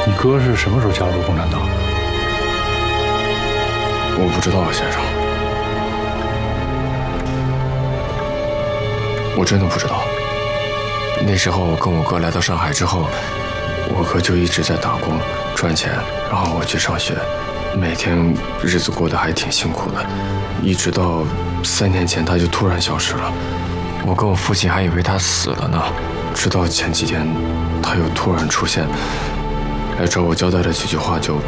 你哥是什么时候加入共产党？ 我不知道，先生，我真的不知道。那时候我跟我哥来到上海之后，我哥就一直在打工赚钱，然后我去上学，每天日子过得还挺辛苦的，一直到3年前他就突然消失了。我跟我父亲还以为他死了呢，直到前几天他又突然出现，来找我交代了几句话，就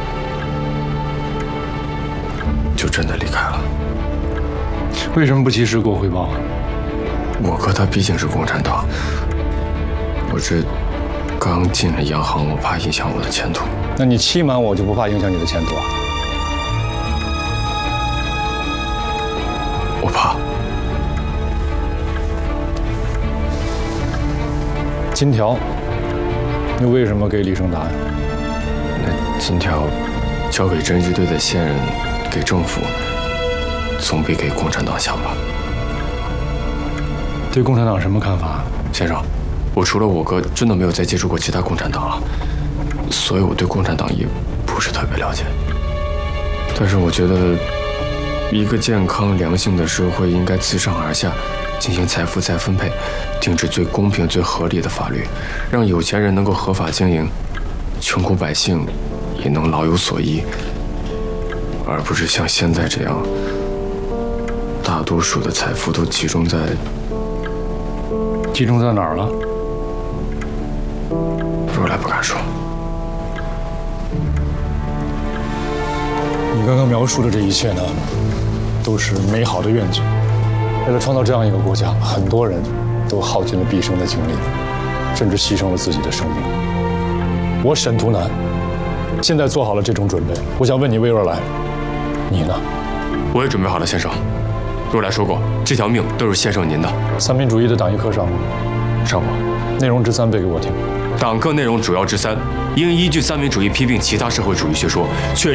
真的离开了。 为什么不及时给我汇报啊？ 我哥他毕竟是共产党，我这刚进了洋行，我怕影响我的前途。 那你欺瞒我就不怕影响你的前途啊？ 我怕。 金条，你为什么给李胜达呀？ 那金条交给侦缉队的线人，给政府，总比给共产党强吧？ 对共产党什么看法？ 先生，我除了我哥，真的没有再接触过其他共产党了，所以我对共产党也不是特别了解。但是我觉得，一个健康良性的社会应该自上而下进行财富再分配，定制最公平、最合理的法律，让有钱人能够合法经营，穷苦百姓也能老有所依，而不是像现在这样，大多数的财富都集中在哪儿了？ 如来不敢说。 你刚刚描述的这一切呢，都是美好的愿景。为了创造这样一个国家，很多人都耗尽了毕生的精力，甚至牺牲了自己的生命。我沈图南现在做好了这种准备。我想问你，魏若来，你呢？ 我也准备好了，先生。若来说过，这条命都是先生您的。 三民主义的党议课上吗？ 上过。 内容之3背给我听。 党课内容主要之3，应依据三民主义批评其他社会主义学说，确